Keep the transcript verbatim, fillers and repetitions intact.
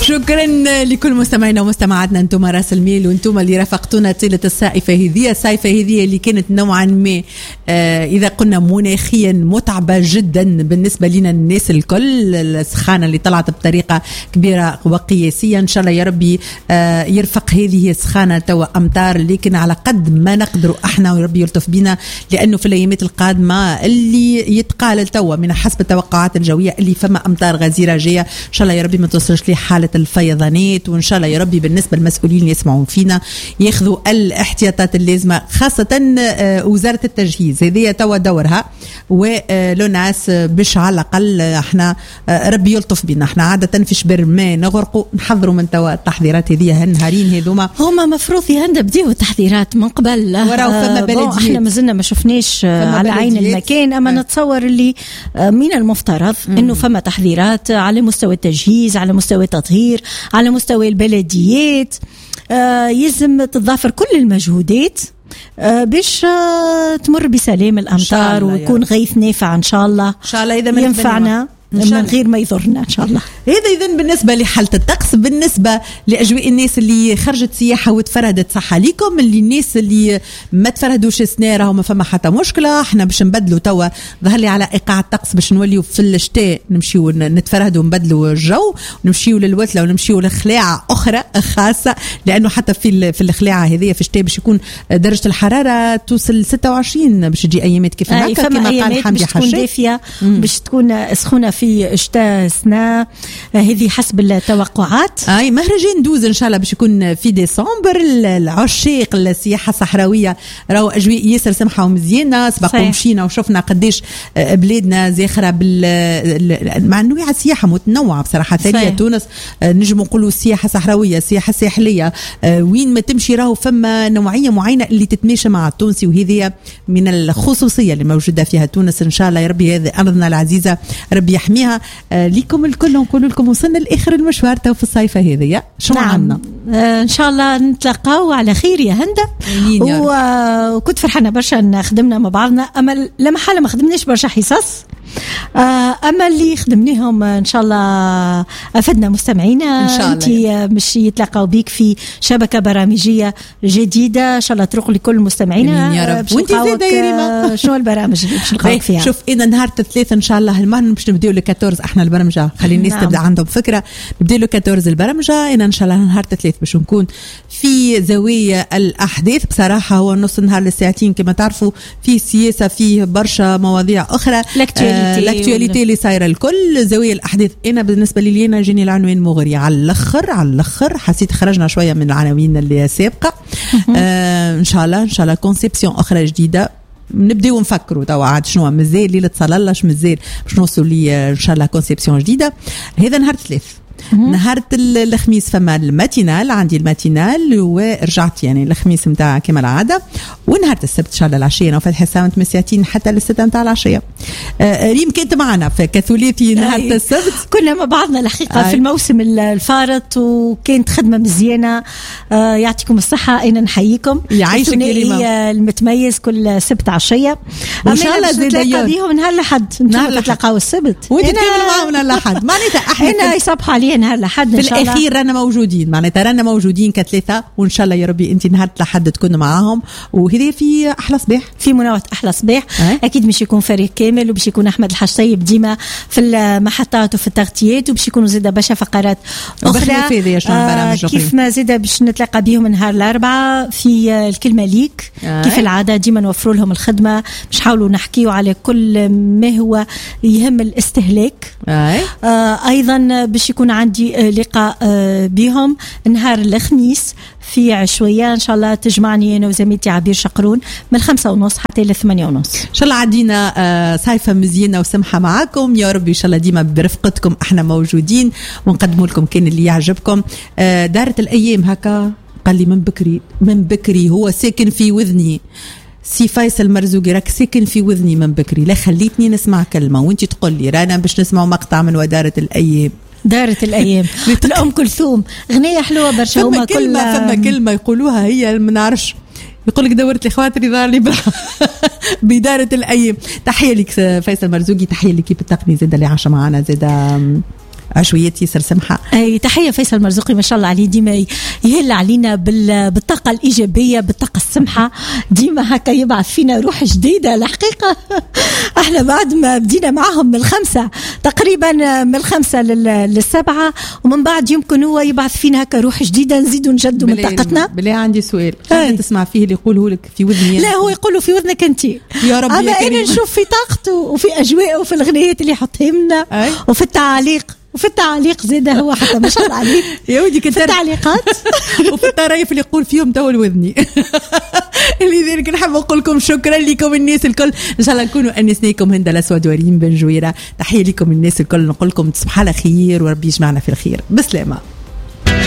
شكرا لكل مستمعينا ومستمعاتنا، انتم راس الميل وانتم اللي رافقتونا طيلة الصيفة هذه الصيفة هذه اللي كانت نوعا ما آه إذا قلنا مناخيا متعبة جدا بالنسبة لنا الناس الكل. السخانة اللي طلعت بطريقة كبيرة وقياسية، إن شاء الله يا ربي آه يرفق هذه السخانة توا أمطار، لكن على قد ما نقدروا احنا وربي يلطف بنا، لأنه في الأيامات القادمة اللي يتقال توا من حسب التوقعات الجوية اللي فما أمطار غزيرة جاية، إن شاء الله يا ربي ما توصلش لي حالة الفيضانات. وإن شاء الله يا ربي بالنسبة للمسؤولين اللي يسمعون فينا ياخذوا الاحتياطات اللازمة، خاصة وزارة التجهيز هذه توا دورها ولو ناس باش على الأقل احنا ربي يلطف بنا. احنا عادة في شبر ما نغرقوا، نحضروا من توا التحضيرات هذه هالنهارين هذوما هما مفروض يهند بديوا التحضيرات من قبل. وراو فما بلديات، احنا مازلنا ما شفناش على عين المكان، اما أه. نتصور اللي من المفترض مم. انه فما تحضيرات على مستوى التجهيز، على مستوى التطهير، على مستوى البلديات. آه يلزم تضافر كل المجهودات آه باش آه تمر بسلام الأمطار ويكون غيث نافع إن شاء الله. إن شاء الله إذا ينفعنا من غير ما يضرنا إن شاء الله. هذا إذن بالنسبة لحالة الطقس. بالنسبة لأجواء الناس اللي خرجت سياحة وتفردت، صح عليكم. اللي الناس اللي ما تفردوش السنة راهو ما فما حتى مشكلة، احنا باش نبدلوا توا ظهر لي على إيقاع الطقس باش نوليو في الشتاء نمشيو نتفردوا ونبدلوا الجو، ونمشيو للوتلة ونمشيو لخلاعة أخرى خاصة، لأنه حتى في في الخلاعة هذه في الشتاء باش يكون درجة الحرارة توصل ستة وعشرين، باش تجي أيامات كيف هكا كما قال حمدي حشي، دافية باش تكون سخونة في شتاء سنة هذه حسب التوقعات. اي مهرجان دوز ان شاء الله باش يكون في ديسمبر. العشاق السياحه الصحراويه راهو اجواء ياسر سمحه ومزيانه، سبق ومشينا وشفنا قديش بلادنا زاخره بال مع انواع السياحه متنوعه بصراحه ثانيه. تونس نجم نقولوا السياحه صحراويه، السياحه الساحليه، وين ما تمشي راهو فما نوعيه معينه اللي تتماشى مع التونسي، وهذه من الخصوصيه اللي موجوده فيها تونس. ان شاء الله يا ربي هذه ارضنا العزيزه ربي يحميها. آه لكم الكل نقول لكم وصلنا لاخر المشوار تو في الصيفه هذه. شو نعم. عنا آه ان شاء الله نتلاقاو على خير يا هنده. وكنت فرحانه برشا ان خدمنا مع بعضنا، اما لما حاله ما خدمناش برشا حصص، آه اما اللي خدمناهم ان شاء الله افدنا مستمعينا. انت مش يتلاقاو بيك في شبكه برامجيه جديده ان شاء الله تروق لكل مستمعينا يا رب. وانت زاده يا ريما شنو البرامج اللي باش نلقاوك فيها؟ شوف انا نهار الثلاثاء ان شاء الله المهم باش نبداو ل أربعطاش احنا البرمجه، خلي الناس نعم. تبدا عندهم فكره. نبداو ل أربعطاش البرمجه انا ان شاء الله نهار الثلاثاء باش نكون في زاويه الاحداث. بصراحه هو نص النهار للساعتين كما تعرفوا، في سياسه، فيه برشا مواضيع اخرى، الاكتواليتي اللي صايره الكل. زاويه الاحداث انا بالنسبه لي انا جاني العنوان مغري على الاخر على الاخر، حسيت خرجنا شويه من العناوين اللي سابقه. آه ان شاء الله ان شاء الله كونسيبسيون اخرى جديده نبداو نفكروا توا عاد شنو مازال ليله صلالش مازال باش نوصلوا لي ان شاء الله كونسيبسيون جديده. هذا نهار ثلاث. نهار الخميس فما الماتينال، عندي الماتينال ورجعت يعني الخميس متاع كما العاده. ونهار السبت ان شاء الله العشيه انا فاتحه الساعه مسياتين حتى للستة متاع العشيه. آه ريم كنت معنا في كاثوليثي نهار السبت، كنا مع بعضنا الحقيقه آه. في الموسم الفارط وكانت خدمه مزيانه. آه يعطيكم الصحه، اين نحييكم يعيشك كريمه المتميز كل سبت عشيه وان شاء الله زيد بيهم نهار الاحد ان شاء الله تلقاو السبت وانت تكملوا معاهم نهار الاحد. معناتها احنا يصبحوا علينا نهار الاحد ان شاء الله. في الاخير رانا موجودين، معناتها رانا موجودين كثلاثه، وان شاء الله يا ربي انت نهار الاحد تكون معاهم. وهذه في احلى صباح، في مناوره احلى صباح أه؟ اكيد مش يكون فريق كامل، وباش يكون احمد الحاج طيب ديما في المحطات وفي التغطيات، وباش يكونوا زاده برشا فقرات اخرى. آه كيف ما زاده باش نتلاقى بهم نهار الاربعاء في الكلمه ليك أه؟ كيف العاده ديما نوفروا لهم الخدمه، باش نحاولوا نحكيوا على كل ما هو يهم الاستهلاك. أه؟ آه ايضا باش يكون عندي لقاء بهم نهار الخميس في عشوية إن شاء الله تجمعني أنا وزميلتي عبير شقرون من الخمسة ونص حتى للثمانية ونص. إن شاء الله عدينا صيفة مزيانة وسمحة معاكم يا رب. إن شاء الله ديما برفقتكم احنا موجودين ونقدموا لكم كان اللي يعجبكم. دارت الأيام هكا قال لي من بكري من بكري هو ساكن في وذني، سي فيصل مرزوقي راك ساكن في وذني من بكري، لا خليتني نسمع كلمة وانت تقول لي رانا باش نسمع مقطع من ودارت الأيام. دارت الأيام الأم كلثوم غنية حلوة برشا. فما كلمة فما كلمة يقولوها هي ما نعرفش، يقول لك دورت لي خواتري ظهر لي بدارة الأيام. تحية لك فيصل مرزوقي، تحية لك التقني زاد اللي عاش معنا زاد عشويات ياسر سمحه. اي تحيه فيصل مرزوقي ما شاء الله عليه، ديما يهل علينا بالطاقه الايجابيه بالطاقه السمحه، ديما هكا يبعث فينا روح جديده. الحقيقه احنا بعد ما بدينا معهم من الخمسه تقريبا، من الخمسه للسبعه، ومن بعد يمكن هو يبعث فينا هكا روح جديده، نزيدوا نجدوا من طاقتنا. بلا عندي سؤال تسمع فيه اللي يقوله لك في وذني؟ لا هو يقوله في وذنك انت يا رب، اما انا نشوف في طاقته وفي اجواءه وفي الغنيات اللي يحطها لنا وفي التعليق وفي التعليق زيده هو حتى ما شاء الله عليه يا ودي كنت في التعليقات وفي الطرايف اللي يقول فيهم تو الوذني. لذلك نحب نقول لكم شكرا لكم الناس الكل، ان شاء الله نكونوا انسناكم. هند الاسود وريم بن جويره، تحيه لكم الناس الكل، نقول لكم تصبحوا على خير وربي يجمعنا في الخير. بسلامه.